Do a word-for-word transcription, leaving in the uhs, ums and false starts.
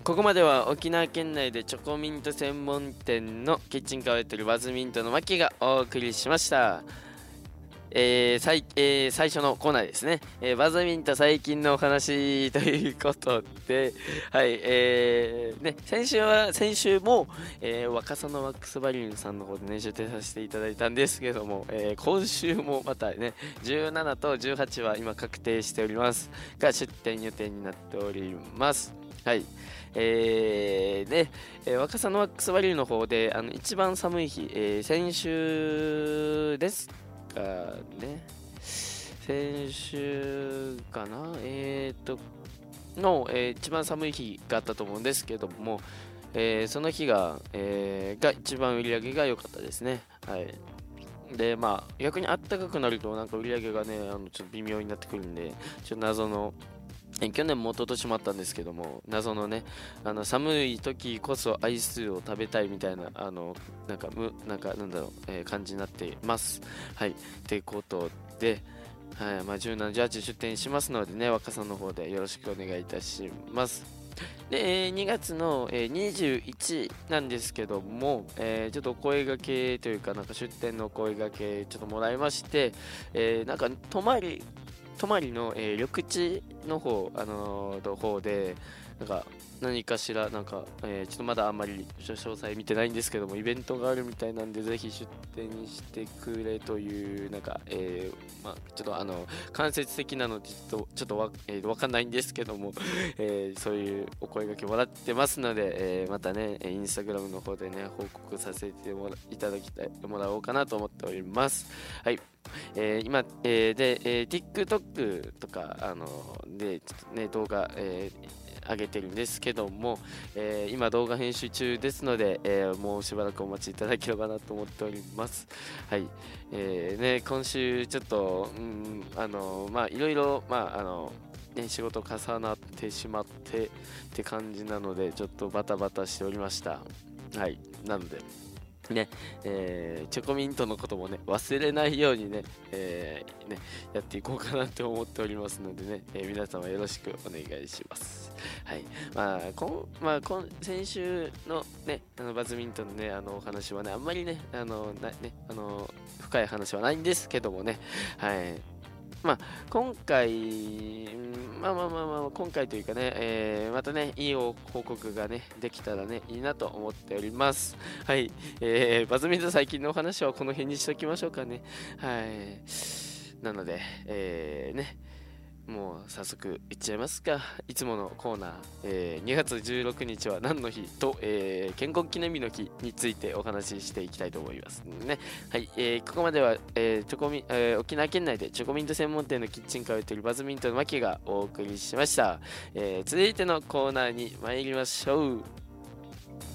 ここまでは沖縄県内でチョコミント専門店のキッチンカーをやっているバズミントのマキがお送りしました。えー最えー最初のコーナーですね、えーバズミント最近のお話ということで、はい、えーね、先週は、先週も、えー若狭のワックスバリューさんの方でね、出店させていただいたんですけども、えー今週もまたね、じゅうななとじゅうはちは今確定しておりますが、出店予定になっております。はい。えー、で、えー若狭のワックスバリューの方で、あの、一番寒い日、えー先週ですかね。先週かなえーと、の、えー一番寒い日があったと思うんですけども、えーその日が、えーが一番売り上げが良かったですね。はい。で、まあ、逆にあったかくなると、なんか売り上げがね、あの、ちょっと微妙になってくるんで、ちょっと謎の、え去年も一昨年もあったんですけども、謎のね、あの寒い時こそアイスを食べたいみたいな、あの、なんか、む、なんか、なんだろう、えー感じになっています。はい。ってことで、はい、まあ、じゅうしち、じゅうはち出店しますのでね、若さんの方でよろしくお願いいたします。で、えーにがつの、えーにじゅういちなんですけども、えーちょっとお声掛けというか、なんか出店のお声掛けちょっともらいまして、えーなんか泊まり、泊まりの、えー緑地の方、あのーの方で、なんか何かしら、なんか、えーちょっとまだあんまり詳細見てないんですけども、イベントがあるみたいなんで、ぜひ出店してくれという、なんか、えーまあ、ちょっとあの、間接的なので、ちょっと、ちょっとわ、えーわかんないんですけども、えーそういうお声掛けもらってますので、えーまたね、インスタグラムの方でね、報告させてもらいただきたい、もらおうかなと思っております。はい。えー今、えーで、えー TikTok とか、あので、ちょっとね、動画、えー上げてるんですけども、えー今動画編集中ですので、えーもうしばらくお待ちいただければなと思っております。はい。えーね、今週ちょっと、うん、あのまあ、いろいろ、まあ、あの、ね、仕事重なってしまってって感じなので、ちょっとバタバタしておりました。はい。なので、ね、えーチョコミントのこともね、忘れないようにね、えーね、やっていこうかなって思っておりますのでね、えー皆様よろしくお願いします。はい。まあ、こん、まあ、こん、先週のね、あの、バズミントンのね、あの、お話はね、あんまりね、あの、な、ね、あの、深い話はないんですけどもね、はい。まあ、今回、うんまあまあまあまあ、今回というかね、えーまたね、いい報告がね、できたらね、いいなと思っております。はい。えー、バズミントン最近のお話はこの辺にしときましょうかね。はい。なので、えーね、もう早速いっちゃいますか。いつものコーナー、えーにがつじゅうろくにちは何の日と、えー建国記念日の日についてお話ししていきたいと思いますね。はい、えーここまでは、えーチョコミえー沖縄県内でチョコミント専門店のキッチンカーをやっているバズミントンのマキがお送りしました。えー続いてのコーナーに参りましょう。